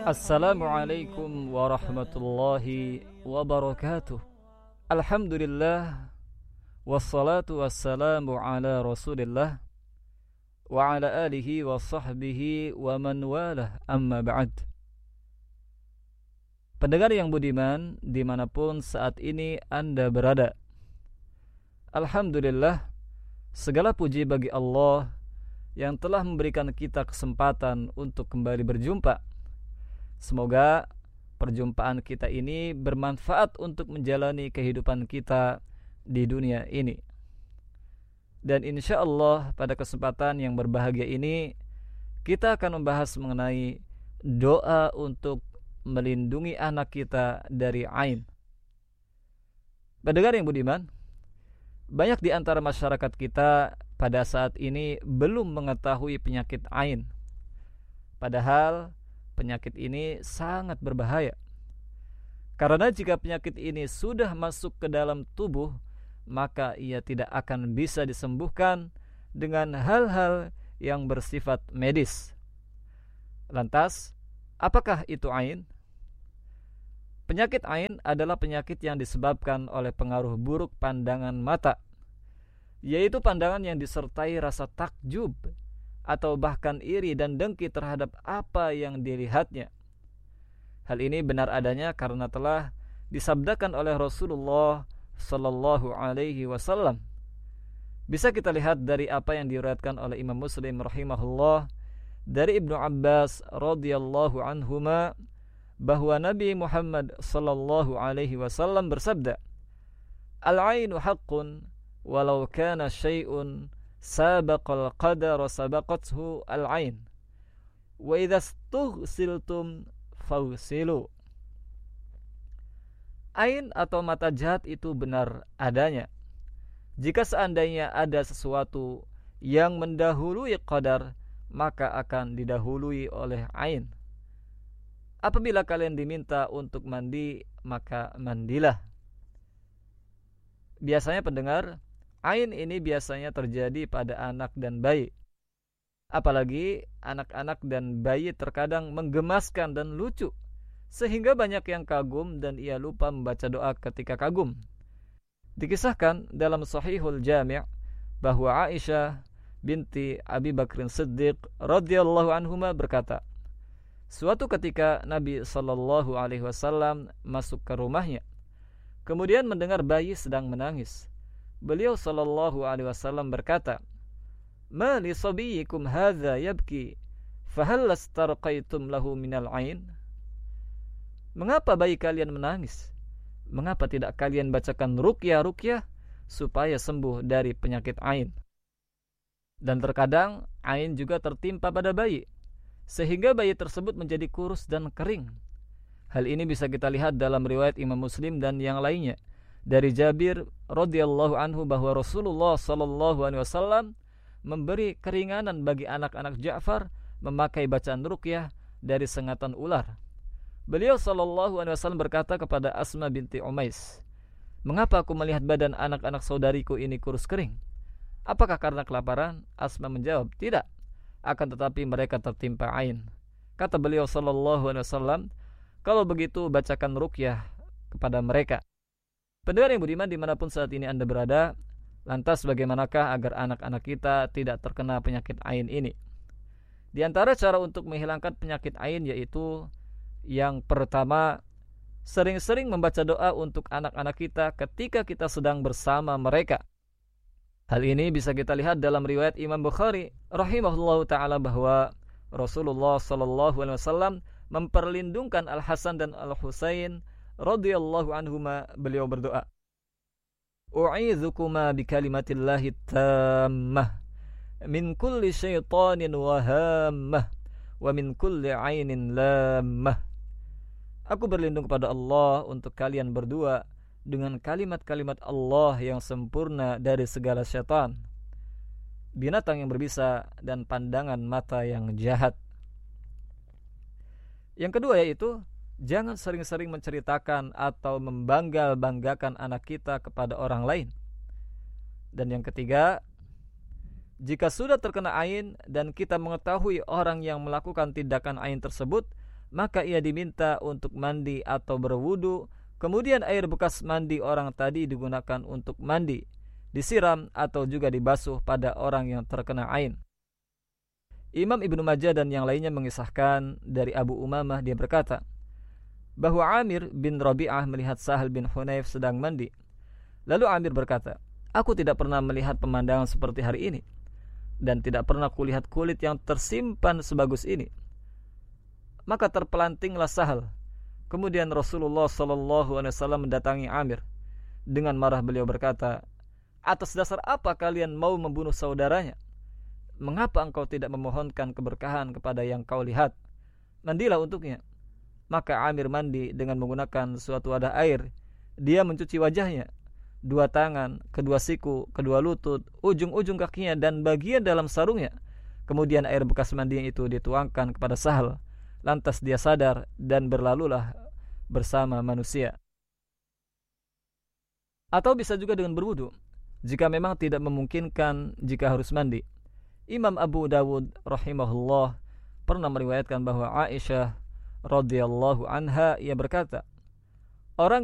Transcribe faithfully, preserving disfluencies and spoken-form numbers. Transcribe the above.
Assalamualaikum warahmatullahi wabarakatuh. Alhamdulillah, wassalatu wassalamu ala rasulillah wa ala alihi wa sahbihi wa man walah, amma ba'd. Pendengar yang budiman, dimanapun saat ini Anda berada, Alhamdulillah, segala puji bagi Allah yang telah memberikan kita kesempatan untuk kembali berjumpa. Semoga perjumpaan kita ini bermanfaat untuk menjalani kehidupan kita di dunia ini. Dan insya Allah pada kesempatan yang berbahagia ini kita akan membahas mengenai doa untuk melindungi anak kita dari ain. Pendengar yang budiman, banyak di antara masyarakat kita pada saat ini belum mengetahui penyakit ain. Padahal penyakit ini sangat berbahaya. Karena jika penyakit ini sudah masuk ke dalam tubuh, maka ia tidak akan bisa disembuhkan dengan hal-hal yang bersifat medis. Lantas, apakah itu ain? Penyakit ain adalah penyakit yang disebabkan oleh pengaruh buruk pandangan mata, yaitu pandangan yang disertai rasa takjub atau bahkan iri dan dengki terhadap apa yang dilihatnya. Hal ini benar adanya karena telah disabdakan oleh Rasulullah sallallahu alaihi wasallam. Bisa kita lihat dari apa yang diriwayatkan oleh Imam Muslim rahimahullah dari Ibnu Abbas radhiyallahu anhuma, bahwa Nabi Muhammad sallallahu alaihi wasallam bersabda, "Al-'ainu haqqun walau kana syai'un sabaqal qadar sabaqathu al-'ain wa idza istughsiltum fawsilu." Ain atau mata jahat itu benar adanya. Jika seandainya ada sesuatu yang mendahului qadar, maka akan didahului oleh ain. Apabila kalian diminta untuk mandi, maka mandilah. Biasanya pendengar, ain ini biasanya terjadi pada anak dan bayi. Apalagi anak-anak dan bayi terkadang menggemaskan dan lucu, sehingga banyak yang kagum dan ia lupa membaca doa ketika kagum. Dikisahkan dalam Sahihul Jami' bahwa Aisyah binti Abi Bakrin Siddiq radhiyallahu anhuma berkata, suatu ketika Nabi sallallahu alaihi wasallam masuk ke rumahnya, kemudian mendengar bayi sedang menangis. Beliau sallallahu alaihi wasallam berkata, "Ma li sabiyikum hadza yabki, fahal lastarqaitum lahu minal ain?" Mengapa bayi kalian menangis? Mengapa tidak kalian bacakan ruqyah-ruqyah supaya sembuh dari penyakit ain? Dan terkadang ain juga tertimpa pada bayi, sehingga bayi tersebut menjadi kurus dan kering. Hal ini bisa kita lihat dalam riwayat Imam Muslim dan yang lainnya dari Jabir radhiyallahu anhu bahwa Rasulullah sallallahu alaihi wasallam memberi keringanan bagi anak-anak Ja'far memakai bacaan ruqyah dari sengatan ular. Beliau sallallahu alaihi wasallam berkata kepada Asma binti Umais, "Mengapa aku melihat badan anak-anak saudariku ini kurus kering? Apakah karena kelaparan?" Asma menjawab, "Tidak, akan tetapi mereka tertimpa ain." Kata beliau sallallahu alaihi wasallam, "Kalau begitu bacakan ruqyah kepada mereka." Pendengar yang budiman dimanapun saat ini Anda berada, lantas bagaimanakah agar anak-anak kita tidak terkena penyakit ain ini? Di antara cara untuk menghilangkan penyakit ain yaitu yang pertama, sering-sering membaca doa untuk anak-anak kita ketika kita sedang bersama mereka. Hal ini bisa kita lihat dalam riwayat Imam Bukhari rahimahullahu ta'ala bahwa Rasulullah sallallahu alaihi wasallam memperlindungkan Al-Hasan dan Al-Husain radhiyallahu anhuma. Beliau berdoa, "U'idzukuma bikalimatillahi tammah min kulli syaitanin wahammah wa min kulli ainin lammah." Aku berlindung kepada Allah untuk kalian berdua dengan kalimat-kalimat Allah yang sempurna dari segala syaitan, binatang yang berbisa, dan pandangan mata yang jahat. Yang kedua yaitu, jangan sering-sering menceritakan atau membangga-banggakan anak kita kepada orang lain. Dan yang ketiga, jika sudah terkena ain dan kita mengetahui orang yang melakukan tindakan ain tersebut, maka ia diminta untuk mandi atau berwudu. Kemudian air bekas mandi orang tadi digunakan untuk mandi, disiram atau juga dibasuh pada orang yang terkena ain. Imam Ibnu Majah dan yang lainnya mengisahkan dari Abu Umamah, dia berkata bahwa Amir bin Rabi'ah melihat Sahal bin Hunayf sedang mandi. Lalu Amir berkata, aku tidak pernah melihat pemandangan seperti hari ini, dan tidak pernah kulihat kulit yang tersimpan sebagus ini. Maka terpelantinglah Sahal. Kemudian Rasulullah sallallahu alaihi wasallam mendatangi Amir. Dengan marah beliau berkata, atas dasar apa kalian mau membunuh saudaranya? Mengapa engkau tidak memohonkan keberkahan kepada yang kau lihat? Mandilah untuknya. Maka Amir mandi dengan menggunakan suatu wadah air. Dia mencuci wajahnya, dua tangan, kedua siku, kedua lutut, ujung-ujung kakinya, dan bagian dalam sarungnya. Kemudian air bekas mandinya itu dituangkan kepada Sahal. Lantas dia sadar dan berlalulah bersama manusia. Atau bisa juga dengan berwudu, jika memang tidak memungkinkan jika harus mandi. Imam Abu Dawud rahimahullah pernah meriwayatkan bahwa Aisyah radhiyallahu anha ia berkata, orang